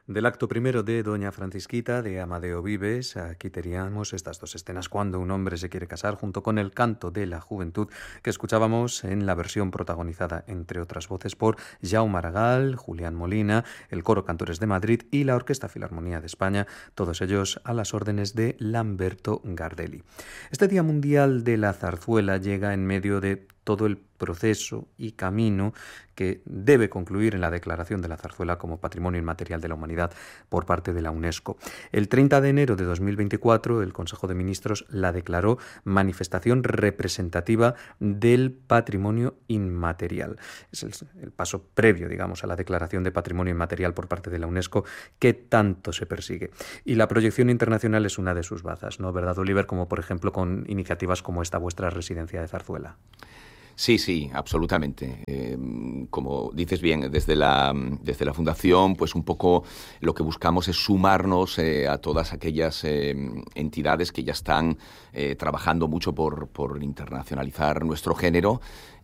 Del acto primero de Doña Francisquita, de Amadeo Vives, aquí teníamos estas dos escenas: cuando un hombre se quiere casar, junto con el canto de la juventud, que escuchábamos en la versión protagonizada, entre otras voces, por Jaume Aragal, Julián Molina, el Coro Cantores de Madrid y la Orquesta Filarmonía de España, todos ellos a las órdenes de Lamberto Gardelli. Este Día Mundial de la Zarzuela llega en medio de todo el proceso y camino que debe concluir en la declaración de la zarzuela como Patrimonio Inmaterial de la Humanidad por parte de la UNESCO. El 30 de enero de 2024, el Consejo de Ministros la declaró manifestación representativa del patrimonio inmaterial. Es el paso previo, digamos, a la declaración de Patrimonio Inmaterial por parte de la UNESCO que tanto se persigue. Y la proyección internacional es una de sus bazas, ¿no, verdad, Oliver? Como por ejemplo con iniciativas como esta vuestra residencia de zarzuela. Sí, absolutamente. Como dices bien, desde la Fundación, pues un poco lo que buscamos es sumarnos a todas aquellas entidades que ya están trabajando mucho por internacionalizar nuestro género.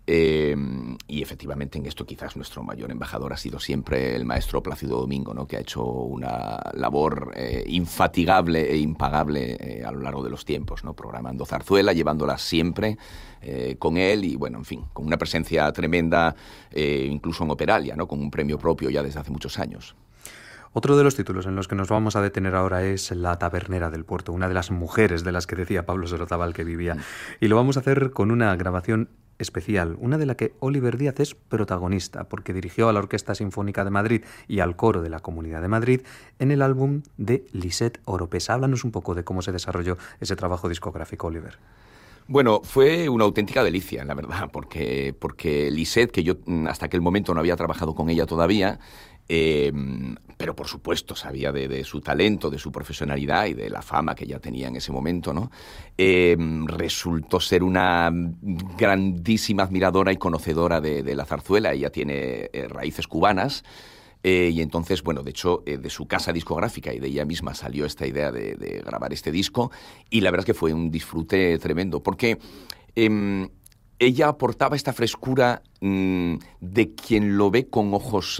Y efectivamente en esto quizás nuestro mayor embajador ha sido siempre el maestro Plácido Domingo, ¿no?, que ha hecho una labor infatigable e impagable a lo largo de los tiempos, ¿no?, programando zarzuela, llevándola siempre con él y, bueno, en fin, con una presencia tremenda, incluso en Operalia, ¿no?, con un premio propio ya desde hace muchos años. Otro de los títulos en los que nos vamos a detener ahora es La tabernera del puerto, una de las mujeres de las que decía Pablo Sorozábal que vivía. Y lo vamos a hacer con una grabación especial, una de la que Oliver Díaz es protagonista, porque dirigió a la Orquesta Sinfónica de Madrid y al Coro de la Comunidad de Madrid en el álbum de Lisette Oropesa. Háblanos un poco de cómo se desarrolló ese trabajo discográfico, Oliver. Bueno, fue una auténtica delicia, la verdad, porque Lisette, que yo hasta aquel momento no había trabajado con ella todavía, pero por supuesto sabía de su talento, de su profesionalidad y de la fama que ella tenía en ese momento, ¿no? Resultó ser una grandísima admiradora y conocedora de la zarzuela. Ella tiene raíces cubanas. Y entonces, bueno, de hecho, de su casa discográfica y de ella misma salió esta idea de grabar este disco, y la verdad es que fue un disfrute tremendo, porque ella aportaba esta frescura de quien lo ve con ojos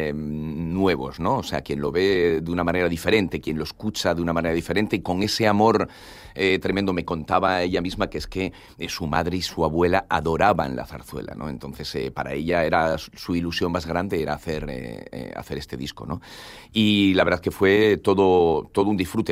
nuevos, ¿no? O sea, quien lo ve de una manera diferente, quien lo escucha de una manera diferente, y con ese amor tremendo. Me contaba ella misma que es que su madre y su abuela adoraban la zarzuela, ¿no? Entonces, para ella era su ilusión más grande era hacer este disco, ¿no? Y la verdad es que fue todo un disfrute.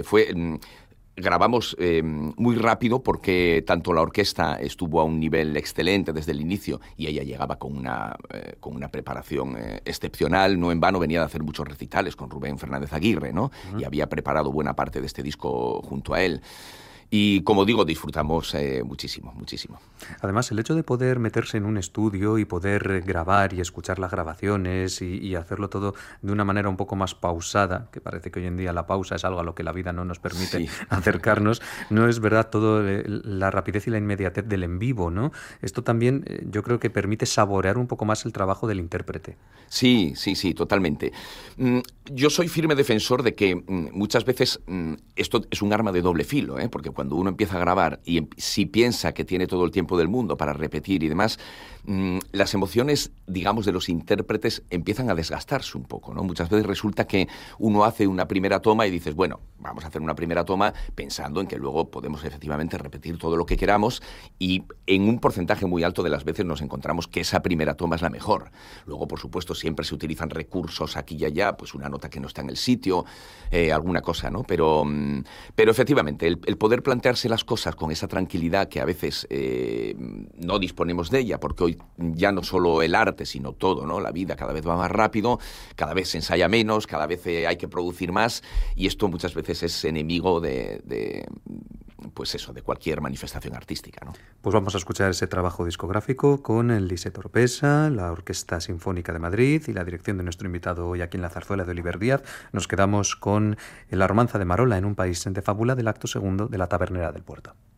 Grabamos muy rápido porque tanto la orquesta estuvo a un nivel excelente desde el inicio y ella llegaba con una preparación excepcional. No en vano venía de hacer muchos recitales con Rubén Fernández Aguirre, ¿no? Uh-huh. Y había preparado buena parte de este disco junto a él. Y, como digo, disfrutamos muchísimo. Además, el hecho de poder meterse en un estudio y poder grabar y escuchar las grabaciones y hacerlo todo de una manera un poco más pausada, que parece que hoy en día la pausa es algo a lo que la vida no nos permite acercarnos, no es verdad todo la rapidez y la inmediatez del en vivo, ¿no? Esto también yo creo que permite saborear un poco más el trabajo del intérprete. Sí, totalmente. Yo soy firme defensor de que muchas veces esto es un arma de doble filo, porque cuando uno empieza a grabar y si piensa que tiene todo el tiempo del mundo para repetir y demás, las emociones, digamos, de los intérpretes empiezan a desgastarse un poco, ¿no? Muchas veces resulta que uno hace una primera toma y dices, bueno, vamos a hacer una primera toma pensando en que luego podemos efectivamente repetir todo lo que queramos, y en un porcentaje muy alto de las veces nos encontramos que esa primera toma es la mejor. Luego, por supuesto, siempre se utilizan recursos aquí y allá, pues una nota que no está en el sitio, alguna cosa, ¿no? Pero efectivamente, el poder plantearse las cosas con esa tranquilidad que a veces no disponemos de ella, porque hoy ya no solo el arte, sino todo, ¿no? La vida cada vez va más rápido, cada vez se ensaya menos, cada vez hay que producir más, y esto muchas veces es enemigo de cualquier manifestación artística, ¿no? Pues vamos a escuchar ese trabajo discográfico con el Lisette Oropesa, la Orquesta Sinfónica de Madrid y la dirección de nuestro invitado hoy aquí en La Zarzuela, de Oliver Díaz. Nos quedamos con La romanza de Marola en un país de fábula, del acto segundo de La tabernera del puerto.